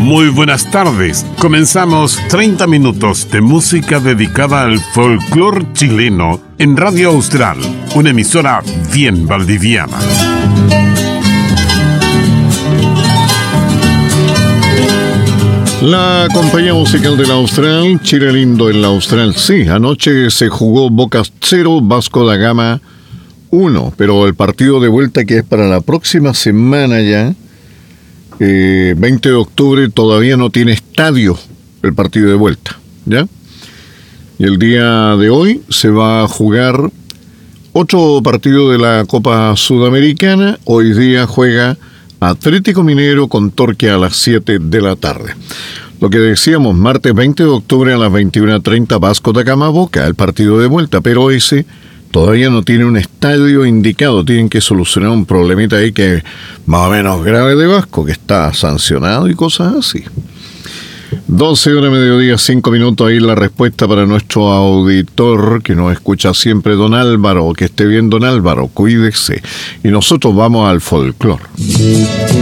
Muy buenas tardes. Comenzamos 30 minutos de música dedicada al folclore chileno en Radio Austral, una emisora bien valdiviana. La compañía musical de la Austral, Chile lindo en la Austral. Sí, anoche se jugó Boca 0, Vasco da Gama 1, pero el partido de vuelta, que es para la próxima semana ya, 20 de octubre, todavía no tiene estadio el partido de vuelta, ¿ya? Y el día de hoy se va a jugar otro partido de la Copa Sudamericana. Hoy día juega Atlético Mineiro con Torque a las 7 de la tarde. Lo que decíamos, martes 20 de octubre a las 21:30, Vasco da Gama Boca, el partido de vuelta, pero ese todavía no tiene un estadio indicado. Tienen que solucionar un problemita ahí que es más o menos grave de Vasco, que está sancionado y cosas así. 12 horas mediodía, 5 minutos. Ahí la respuesta para nuestro auditor que nos escucha siempre, don Álvaro. Que esté bien, don Álvaro, cuídese. Y nosotros vamos al folclore.